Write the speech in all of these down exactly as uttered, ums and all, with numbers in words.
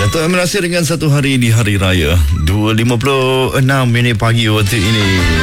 Atau merasa dengan satu hari di hari raya dua lima puluh enam minit pagi waktu ini.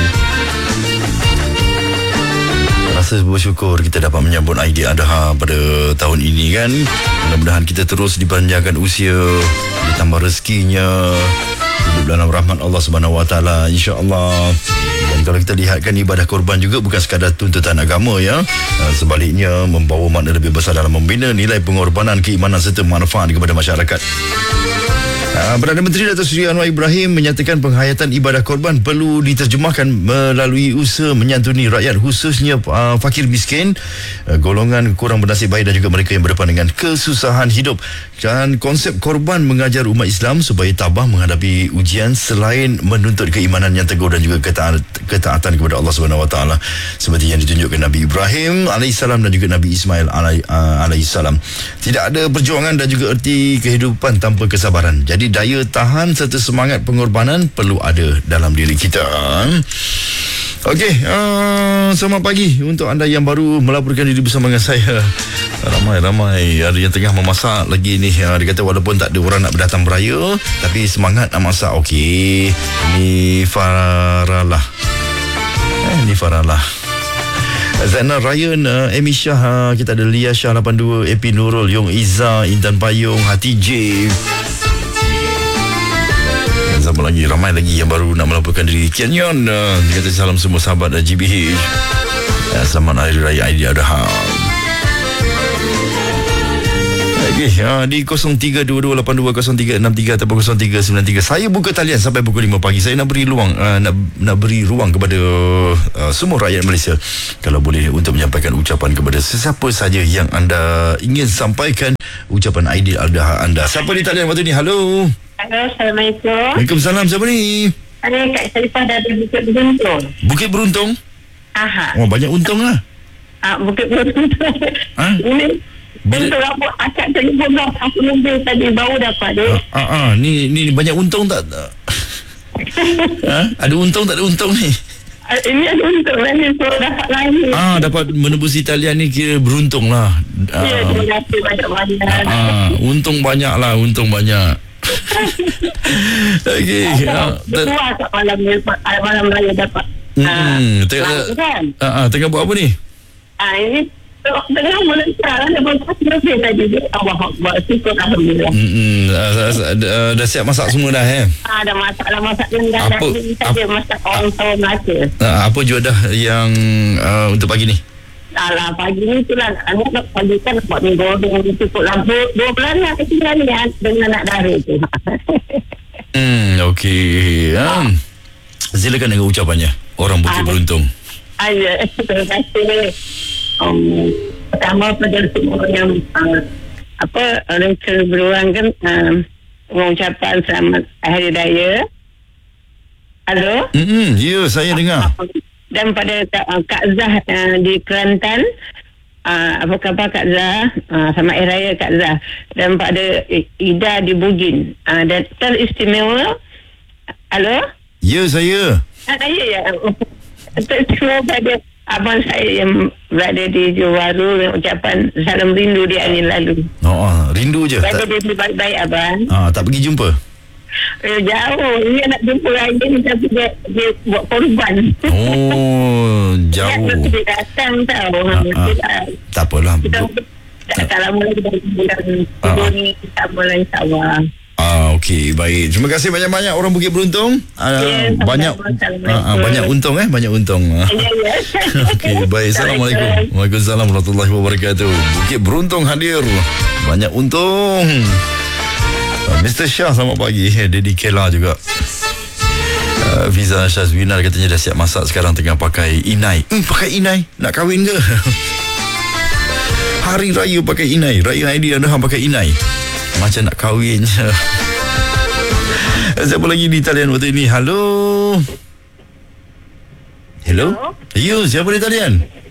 Rasa bersyukur kita dapat menyambut Aidiladha pada tahun ini kan. Mudah-mudahan kita terus dipanjangkan usia, ditambah rezekinya, hidup dalam rahmat Allah Subhanahu Wa Taala, insya-Allah. Dan kalau kita lihatkan ibadah korban juga bukan sekadar tuntutan agama ya. Sebaliknya membawa makna lebih besar dalam membina nilai pengorbanan, keimanan serta manfaat kepada masyarakat. Perdana Menteri Datuk Seri Anwar Ibrahim menyatakan penghayatan ibadah korban perlu diterjemahkan melalui usaha menyantuni rakyat, khususnya uh, fakir miskin, uh, golongan kurang bernasib baik dan juga mereka yang berdepan dengan kesusahan hidup. Dan konsep korban mengajar umat Islam supaya tabah menghadapi ujian selain menuntut keimanan yang teguh dan juga ketaat, ketaatan kepada Allah Subhanahu Wa Taala, seperti yang ditunjukkan Nabi Ibrahim alaihissalam dan juga Nabi Ismail alaihissalam. Tidak ada perjuangan dan juga erti kehidupan tanpa kesabaran. Jadi daya tahan serta semangat pengorbanan perlu ada dalam diri kita. Okey, uh, selamat pagi untuk anda yang baru melaporkan diri bersama dengan saya. Ramai-ramai ada yang tengah memasak lagi ni. Uh, dia kata walaupun tak ada orang nak berdatang beraya, tapi semangat nak masak. Okey, ni Faralah. Eh, ni Faralah. Zainal Ryan, uh, Amy Shah, uh, kita ada Lia Shah lapan dua, A P Nurul, Yong Iza, Intan Payung, Hati J. Sama lagi, ramai lagi yang baru nak melaporkan diri. Kian Yon, uh, dia kata salam semua sahabat uh, G B H. Uh, selamat Hari Raya Aidiladha. Okay, uh, di kosong tiga dua dua lapan dua kosong tiga enam tiga ataupun kosong tiga sembilan tiga. Saya buka talian sampai pukul lima pagi. Saya nak beri ruang uh, nak, nak beri ruang kepada uh, semua rakyat Malaysia, kalau boleh, untuk menyampaikan ucapan kepada sesiapa saja yang anda ingin sampaikan ucapan Aidiladha anda. Siapa di talian waktu ni? Halo. Halo, Assalamualaikum. Waalaikumsalam. Siapa ni? Saya Kak Sharifah dari Bukit Beruntung. Bukit Beruntung? Aha. Oh, banyak untung lah. Ah, Bukit Beruntung. Ha? Ini untuk rambut akak telefon dah aku lebih tadi baru dapat dia. Ah, ah, ah. Ni ni banyak untung tak? Ha? Ada untung tak ada untung ni? Uh, ini ada untung lah ni, so dapat lain ni. Ah, dapat menembusi talian ni kira beruntung lah. Ah. Ya, terima kasih banyak-banyak. Ah, untung banyak lah, untung banyak. Okey. Ah, Dua kat malam ni, malam raya dapat. Hmm, tengah, kan? ah, ah, tengah buat apa ni? Ah, ini tengah melencar lah. Lepas tu lebih tadi. Allah Akbar. Syukur Alhamdulillah. Hmm, dah, dah, dah siap masak semua dah eh? Ah, dah masak lah. Masak rendang. Apa, Dah saja masak orang tahu Melaka. Ah, apa juadah yang uh, untuk pagi ni? Alah, pagi ni tu lah. Anak nak pagi kan buat ni godong. Cukup lampu. Dua bulan lah kecil ni dengan anak dara tu. Hmm, okey. Um, silakan dengan ucapannya. Orang Bukit Ah, Beruntung. Ah, ya. Terima kasih. Um, pertama pada semua yang uh, apa orang beruang kan uh, mengucapkan selamat Hari Raya. Halo. Hmm, ya, saya dengar. Dan pada uh, Kak Zah uh, di Kelantan, uh, apa khabar Kak Zah? Uh, selamat Hari Raya Kak Zah. Dan pada Ida di Bugin, uh, dan teristimewa. Halo. Ya, saya. Ah, saya ya. Teristimewa pada abang saya yang berada di Johor Bahru, yang ucapan salam rindu di hari lalu. Oh, ah, rindu je. Berada Tak, dia baik-baik abang. ah, tak pergi jumpa. Eh, jauh. Dia nak jumpa lagi ni, tapi dia, dia buat korban. Oh, jauh. Dia datang tau. Ah, ah. Tak apalah. Kita tak tak lama lagi dari bulan tujuh ni, kita mula insyaAllah. Ah, okey, baik. Terima kasih banyak-banyak orang Bukit Beruntung. Ah, Ya, banyak ah, ah, banyak untung eh, banyak untung. Ya, ya. Okey, baik. Assalamualaikum. Waalaikumsalam warahmatullahi wabarakatuh. Bukit Beruntung hadir. Banyak untung. Uh, Mister Shah, selamat pagi. Dedi Kela juga. Uh, Fiza Syazwina katanya dah siap masak, sekarang tengah pakai inai. Hmm, pakai inai? Nak kahwin ke? Hari Raya pakai inai. Raya Aidiladha pakai inai. Macam nak kahwin je. Siapa lagi di talian waktu ini? Halo. Hello. Ya, siapa di talian?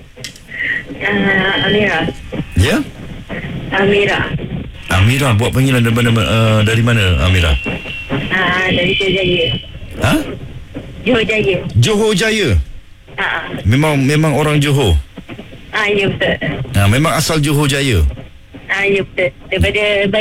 Uh, Amira. Ya? Amira. Amira, buat panggilan dari mana, uh, dari mana Amira? Ah, dari Johor Jaya. Ha? Johor Jaya. Johor Jaya. Ah, Memang memang orang Johor. ah, ya betul. Ha, memang asal Johor Jaya. Ah, ya betul. Daripada bayi.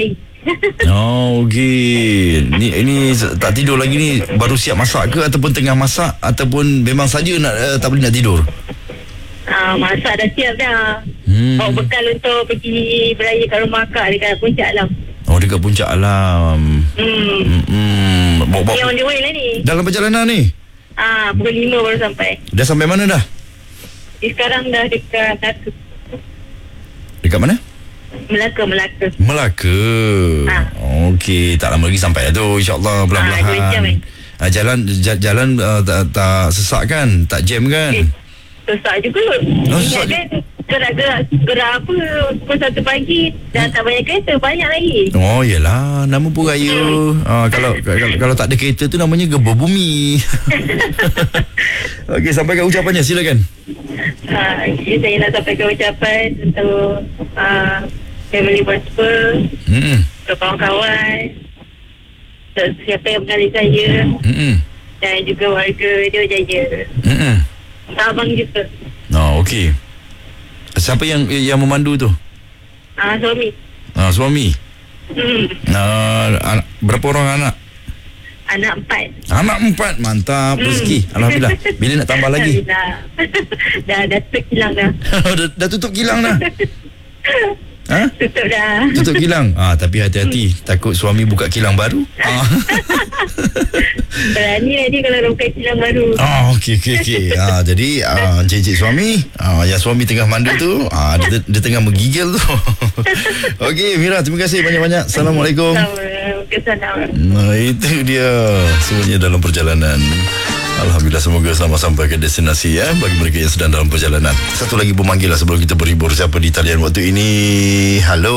Oh, okey. Ni ini tak tidur lagi ni, baru siap masak ke ataupun tengah masak ataupun memang saja nak uh, tak boleh nak tidur? Ah, masak dah siap dah. Hmm. Bawa bekal untuk pergi beraya kat rumah akak dekat Puncak Alam. Oh, dekat Puncak Alam. Hmm. Hmm. Bawa, Ni bawa. on the way lah ni. Dalam perjalanan ni? Ah, pukul lima baru sampai. Dah sampai mana dah? Di sekarang dah dekat Melaka. Dekat mana? Melaka, Melaka. Melaka. Ha. Okey, tak lama lagi sampai dah tu, insya-Allah perlahan-lahan. Ha, dua jam, eh. Ah, jalan j- jalan uh, tak, tak sesak kan? Tak jam kan? Eh, susah juga. Oh, Ingat susah kan, gerak-gerak gerak apa pukul satu pagi dah tak banyak kereta, banyak lagi. Oh, yelah, nama pun raya. Ah, kalau, kalau kalau tak ada kereta tu namanya gebur bumi. Okey, sampaikan ucapannya, silakan. Ha, saya nak sampaikan ucapan untuk uh, family Prosper, Hmm. untuk kawan-kawan, untuk siapa yang mengenali saya Hmm. dan juga warga Dua Jaya. Hmm. Untuk abang juga. Oh, okey. Siapa yang yang memandu tu? Ah, suami. Ah, suami. Hmm. Ah, anak, berapa orang anak? Anak empat. Anak empat, mantap rezeki. Alhamdulillah. Bila nak tambah lagi? Dah, dah, dah tutup kilang dah. dah, dah tutup kilang dah. Ha? Tutup dah. Tutup kilang. Ah, tapi hati-hati, takut suami buka kilang baru. Ah. Berani lah dia kalau buka kilang baru. Ah, okey okey okey. Ah, jadi ah, encik-encik suami, ah, yang suami tengah mandu tu, ah, dia, dia tengah menggigil tu. Okey, Mira, terima kasih banyak-banyak. Assalamualaikum. Kesanam. Nah, itu dia semuanya dalam perjalanan. Alhamdulillah, semoga selamat sampai ke destinasi ya bagi mereka yang sedang dalam perjalanan. Satu lagi pemanggil lah sebelum kita berhibur. Siapa di talian waktu ini? Halo.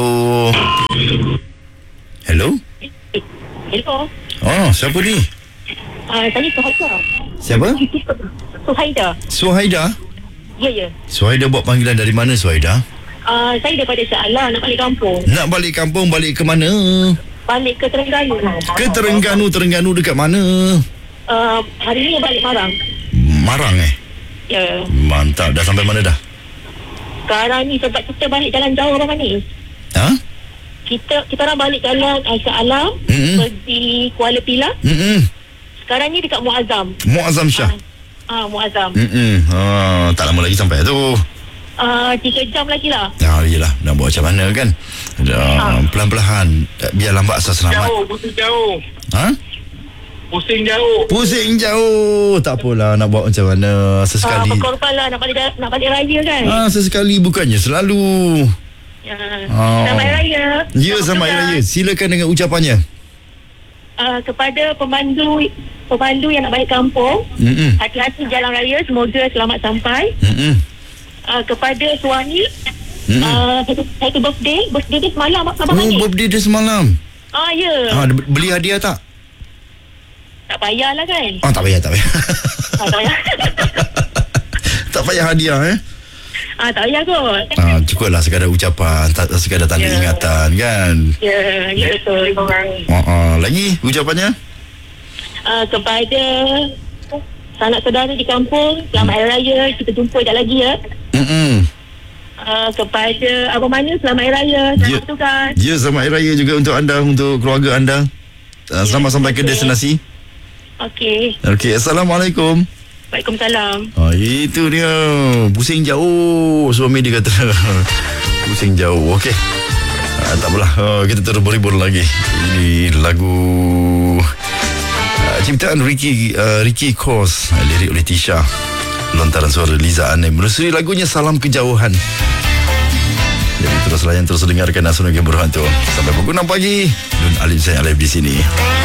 Hello? Hello. Oh, siapa ni? Ah, tadi Suhaida. Siapa? Suhaida. Suhaida? Ya, ya. Suhaida buat panggilan dari mana, Suhaida? Ah, saya daripada Shah Alam nak balik kampung. Nak balik kampung, balik ke mana? Balik ke Terengganu. Ke Terengganu. Terengganu dekat mana? Uh, hari ni balik Marang. Marang eh? Ya. Mantap. Dah sampai mana dah? Sekarang ni sebab kita balik jalan jauh Abang Manis. Ha? Kita kita orang balik jalan uh, Shah Alam, Mm-mm. pergi Kuala Pilah. Hmm. Sekarang ni dekat Muazzam. Muazzam Shah. Ah, uh, Muazzam. Hmm. Ah, tak lama lagi sampai tu. Ah, uh, tiga jam lagi lah. Ah, iyalah, nak buat macam mana kan? Dah, pelan-pelan. Biar lambat asal selamat. Jauh, pusing jauh. Ha? Pusing jauh. Pusing jauh. Tak apalah, nak buat macam mana. Ah, Sesekali. berkorban lah nak balik nak balik raya kan. Ah, sesekali bukannya selalu. Ya. Oh. Selamat Hari Raya. Ya, selamat Hari Raya. Silakan dengan ucapannya. Uh, kepada pemandu pemandu yang nak balik kampung, Hmm. hati-hati jalan raya, semoga selamat sampai. Hmm. Uh, kepada suami, Hmm. uh, satu, satu birthday, birthday dia semalam Abang Oh, Manis. birthday dia semalam. Ah, ya. Ah, beli hadiah tak? Tak payahlah kan. Ah, tak payah, tak payah. Ah, tak payah. Tak payah hadiah eh. Ah, tak payah kot. Ah, cukuplah sekadar ucapan, tak sekadar tanda Ya. ingatan kan. Ya, ya betul. Ah, ah, lagi ucapannya? Uh, kepada sanak saudara di kampung, selamat Hari Raya. Kita jumpa sekejap lagi ya. Hmm. Uh, kepada Abang Manu, selamat Hari Raya. Selamat Ya. bertugas. Ya, selamat Hari Raya juga untuk anda, untuk keluarga anda. Ah, selamat Ya, sampai ke okey. destinasi. Okey. Okey, Assalamualaikum. Waalaikumsalam. Ah, itu dia. Pusing jauh. Suami dia kata. Pusing jauh. Okey. Ah, tak apalah. Ah, kita terus berhibur lagi. Ini lagu ah, ciptaan Ricky uh, Ricky Kos, ah, lirik oleh Tisha. Lontaran suara Liza Anem. Menerusi lagunya Salam Kejauhan. Jadi terus layan, terus dengarkan Asuna Game Berhantu. Sampai pukul enam pagi. Nun Alim saya live di sini.